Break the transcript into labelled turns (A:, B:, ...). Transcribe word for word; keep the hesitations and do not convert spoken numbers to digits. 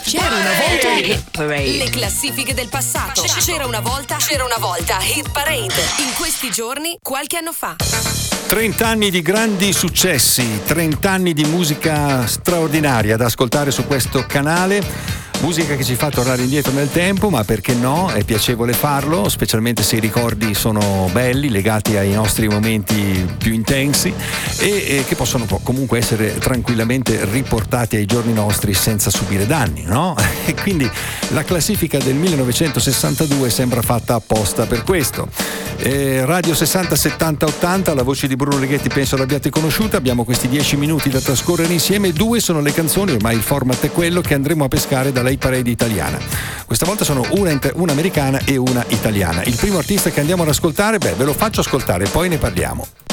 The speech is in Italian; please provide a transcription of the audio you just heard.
A: C'era una volta Hit Parade.
B: Le classifiche del passato. C'era una volta, c'era una volta Hit Parade. In questi giorni, qualche anno fa.
C: trenta anni di grandi successi, trenta anni di musica straordinaria da ascoltare su questo canale. Musica che ci fa tornare indietro nel tempo, ma perché no? È piacevole farlo, specialmente se i ricordi sono belli, legati ai nostri momenti più intensi e, e che possono comunque essere tranquillamente riportati ai giorni nostri senza subire danni, no? E quindi la classifica del millenovecentosessantadue sembra fatta apposta per questo. Eh, Radio sessanta settanta ottanta, la voce di Bruno Righetti penso l'abbiate conosciuta, abbiamo questi dieci minuti da trascorrere insieme, due sono le canzoni, ormai il format è quello, che andremo a pescare dalla Hit Parade italiana. Questa volta sono una, una americana e una italiana. Il primo artista che andiamo ad ascoltare, beh, ve lo faccio ascoltare, poi ne parliamo.